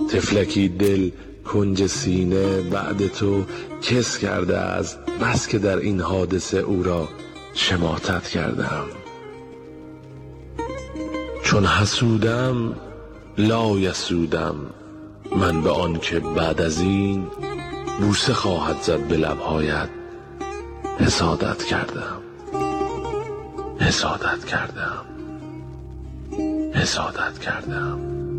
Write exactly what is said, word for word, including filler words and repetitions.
طفلکی دل کنج سینه بعد تو کس کرده است، بس که در این حادثه او را شماتت کردم. چون حسودم لا یسودم، من به آن که بعد از این بوسه خواهد زد به لبهایت حسادت کردم، حسادت کردم، حسادت کردم.